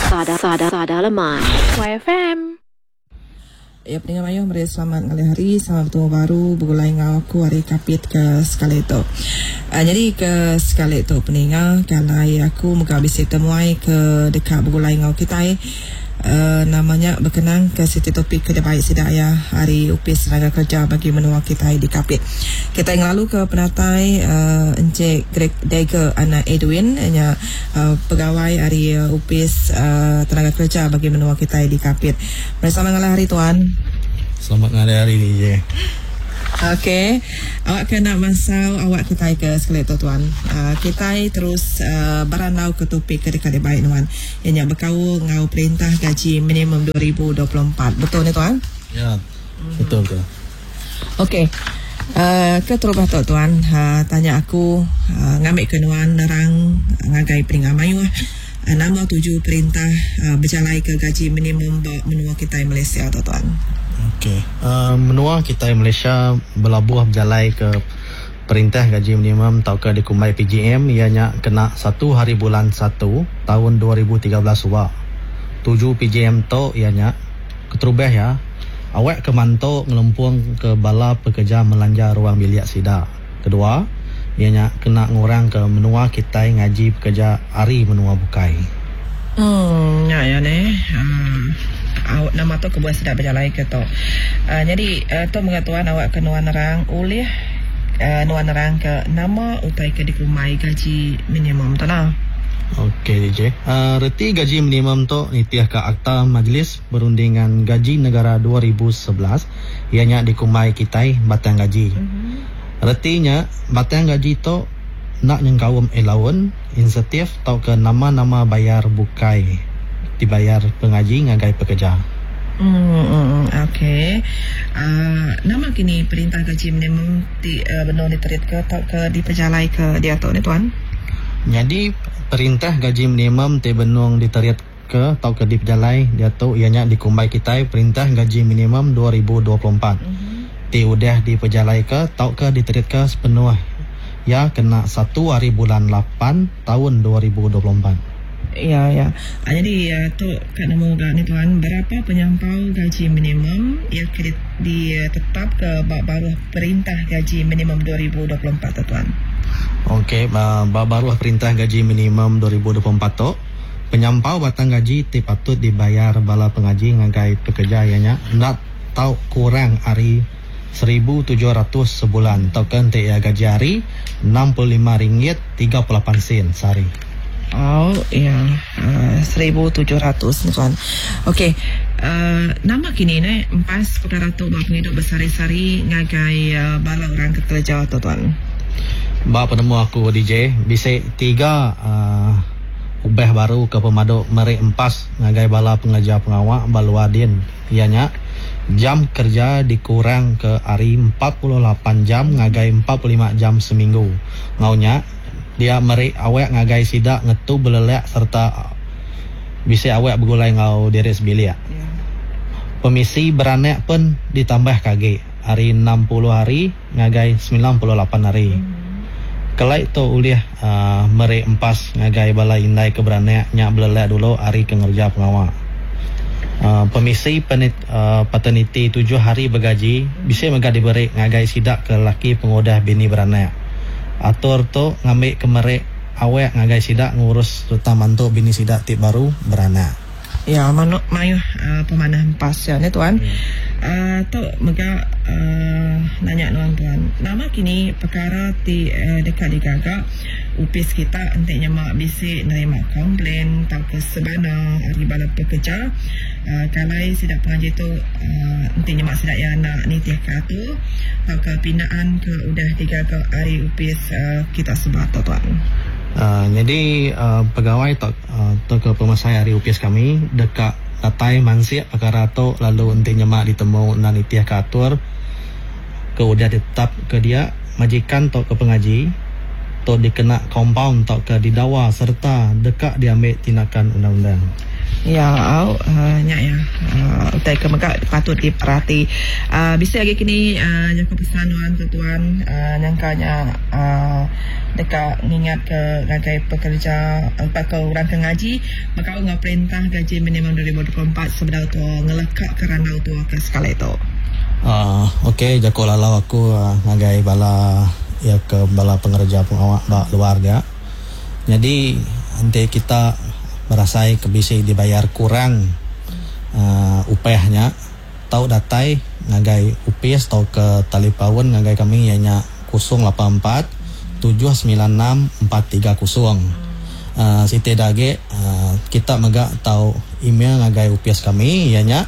Sada lemah. YFM. Ya, pendengar Mayuh, mari selamat ngalih hari, selamat bertemu baru bergulai ngau aku hari kapit ke sekali itu. Jadi ke sekali itu pendengar, kalau aku muka bisa temuai ke dekat bergulai ngau kita namanya berkenang ke siti topik ke baik sidaya hari upis tenaga kerja bagi menua kita di kapit. Kita yang lalu ke penatai Encik Greg Dagger anak Edwin pegawai hari upis tenaga kerja bagi menua kita di kapit. Bersama ngalah hari tuan. Selamat ngalah hari ni je. Okey, awak kena masau awak kita ke sekali tu tuan. Kita terus berandau ke topik ke dekat baik tuan. Yang berkau ngau perintah gaji minimum 2024. Betul ni tuan? Ya, betul ke? Okey. Ke terubah tu tuan, tanya aku ngambil kenuan nerang ngagai peringah Mayuh. Nama 7 perintah berjalai ke gaji minimum menua kita Malaysia tu tuan. Okey. Menua kita Malaysia berlabuh berjalai ke perintah gaji minimum atau ke dikumbai PGM ianya kena 1 hari bulan 1 tahun 2013 suwa. 7 PGM tu ianya keterubah ya. Awak kemanto ngelumpung ke bala pekerja melanja ruang bilik sida. Kedua, ianya kena ngurang ke menua kita ngaji pekerja hari menua bukai. Ya ni. Nama tu kebuat sedap berjalai ke tu. Jadi tu mengatakan awak kena nerang oleh nuan nerang ke nama utai ke dikumai gaji minimum tu lah. Okey DJ. Reti gaji minimum tu nitiah ke Akta Majlis Perundingan Gaji Negara 2011 ianya dikumai kitai batang gaji. Retinya batang gaji tu nak nyengkawam allowance, insentif atau ke nama-nama bayar bukai dibayar pengaji ngagai pekerja. Okey. Nama kini perintah gaji minimum benar diterit ke atau ke diperjalai ke dia tu ni tuan? Jadi perintah gaji minimum te benung diterit ke atau ke diperjalai dia tu ianya dikumbai kita perintah gaji minimum 2024. Te udah diperjalai ke atau ke diterit ke sepenuh ya kena 1 hari bulan 8 tahun 2024. Ya. Jadi tu kat nombor ni tuan, berapa penyampau gaji minimum yang ditetap ke baru perintah gaji minimum 2024 tu tuan? Okey, baru perintah gaji minimum 2024 tu penyampau batang gaji patut dibayar bala pengaji ngagai pekerja ianya nak tau kurang hari 1,700 sebulan token te gaji hari RM65.38 sehari. Oh ya, 1,700 ni tuan. Okey, nama kini ni empas perkara tu bawa penghidup bersari-sari ngagai bala orang kerja tu tuan. Ba penemu aku DJ bisa 3 ubah baru ke pemaduk meri empas ngagai bala pengajar pengawak baluadin ianya jam kerja dikurang ke hari 48 jam ngagai 45 jam seminggu. Ngaunya dia meri awak ngagai sidak ngetu belelak serta bisa awak bergulai ngau diri sebilik. Pemisi beranak pun ditambah kage hari 60 hari ngagai 98 hari. Kelai tu uliah meri empas ngagai bala indai ke beranak nyak belelak dulu hari kengerja pengawak. Pemisi paternity 7 hari bergaji bisa mega diberi ngagai sidak ke laki pengodah bini beranak. Atur tu ngambil kemerek awak ngagai sidak ngurus serta mantu bini sidak tip baru beranak. Ya, Mayuh pemanah empas ya ni tuan. Tu mega nanya tuan. Nama kini perkara dekat digagak upis kita entiknya mak bisi nerima komplain tak ke sebana hari bala pekerja kalai sidak pengaji tu entiknya mak sidak ya nak nitih katu tak ke pinaan ke udah digagak hari upis kita sebab tu tuan. Jadi pegawai atau ke pemasai hari upis kami dekat tatai mansiak perkara tu lalu entinya mak ditemu nan itiah katur ke udah tetap ke dia majikan atau ke pengaji atau dikena compound atau ke didakwa serta dekat diambil tindakan undang-undang. Ya, nyak ya. Utai ke megak patut diperhati. Bisa lagi kini jangka pesan tuan nyangkanya dekat ngingat ke ngagai pekerja bakal orang ke ngaji maka ngau perintah gaji minimum 2024 sebenar tu ngelekak kerana tu ke skala itu. Okey, jako lalau aku ngagai bala ya ke bala pengerja pengawak bak keluarga. Jadi nanti kita berasai kebisi dibayar kurang upahnya tau datai ngagai upis tau ke talipawon ngagai kami ianya 084 796 430. Siti dage kita mega tau email ngagai upis kami ianya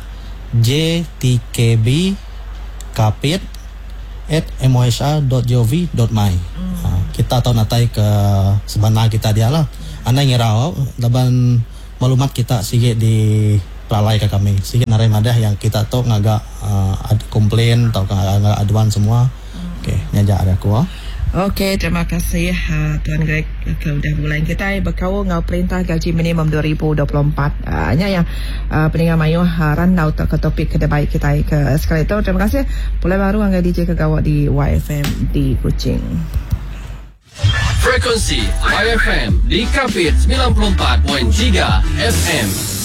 jtkb@mosha.gov.my. Kita tahu natai ke sebenar kita dia lah. Anda ngirau daban maklumat kita sikit di pelalai ke kami. Sikit narai madah yang kita tahu ngagak komplain atau ngagak aduan semua. Okey, nyajak ada aku. Okey, terima kasih Tuan Greg sudah mulai kita berkau ngau perintah gaji minimum 2024. Nya ya pendengar mayu randau ke topik kedai kita ke sekali itu. Terima kasih. Pulai baru angga DJ kegawat di YFM di Kuching. Frekuensi YFM di Kapit 94.3 FM.